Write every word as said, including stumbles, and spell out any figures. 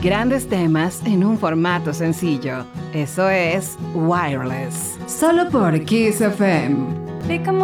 grandes temas en un formato sencillo. Eso es Wireless. Solo por Kiss F M. Pick 'em